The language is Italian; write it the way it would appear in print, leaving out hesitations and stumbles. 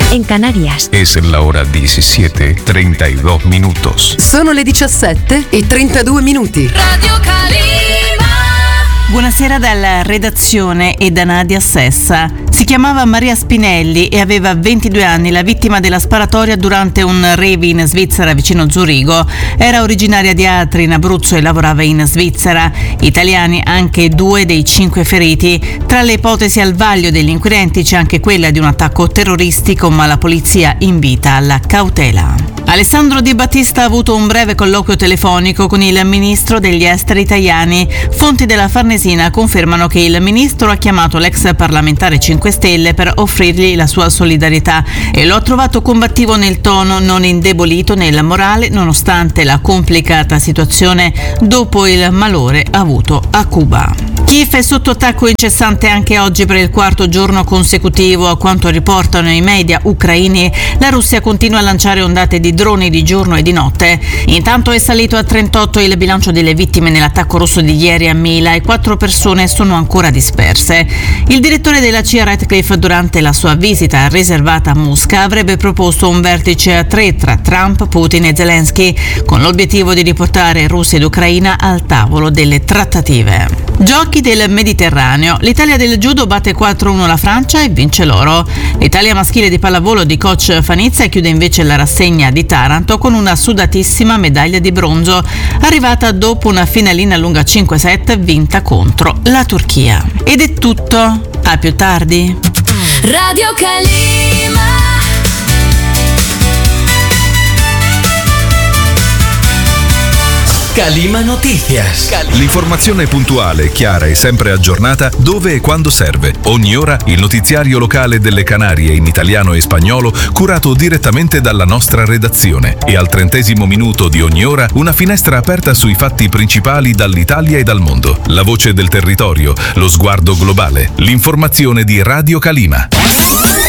en Canarias. Es la hora 17:32 minutos. Sono le 17:32. Radio Calima. Buonasera dalla redazione e da Nadia Sessa. Si chiamava Maria Spinelli e aveva 22 anni, la vittima della sparatoria durante un rave in Svizzera vicino Zurigo. Era originaria di Atri in Abruzzo e lavorava in Svizzera. Italiani anche 2 dei 5 feriti. Tra le ipotesi al vaglio degli inquirenti c'è anche quella di un attacco terroristico, ma la polizia invita alla cautela. Alessandro Di Battista ha avuto un breve colloquio telefonico con il ministro degli esteri Tajani. Fonti della Farnesina confermano che il ministro ha chiamato l'ex parlamentare 5 Stelle per offrirgli la sua solidarietà e lo ha trovato combattivo nel tono, non indebolito nel morale, nonostante la complicata situazione dopo il malore avuto a Cuba. Kiev è sotto attacco incessante anche oggi per il 4º giorno consecutivo. A quanto riportano i media ucraini, la Russia continua a lanciare ondate di droni di giorno e di notte. Intanto è salito a 38 il bilancio delle vittime nell'attacco russo di ieri a Mila e 4 persone sono ancora disperse. Il direttore della CIA Ratcliffe, durante la sua visita riservata a Mosca, avrebbe proposto un vertice a 3 tra Trump, Putin e Zelensky, con l'obiettivo di riportare Russia ed Ucraina al tavolo delle trattative. Giochi del Mediterraneo. L'Italia del judo batte 4-1 la Francia e vince l'oro. L'Italia maschile di pallavolo di coach Fanizza chiude invece la rassegna di Taranto con una sudatissima medaglia di bronzo, arrivata dopo una finalina lunga 5 set vinta contro la Turchia. Ed è tutto. A più tardi. Radio Calima. Calima Noticias. L'informazione puntuale, chiara e sempre aggiornata dove e quando serve. Ogni ora il notiziario locale delle Canarie in italiano e spagnolo, curato direttamente dalla nostra redazione. E al 30° minuto di ogni ora una finestra aperta sui fatti principali dall'Italia e dal mondo. La voce del territorio, lo sguardo globale. L'informazione di Radio Calima.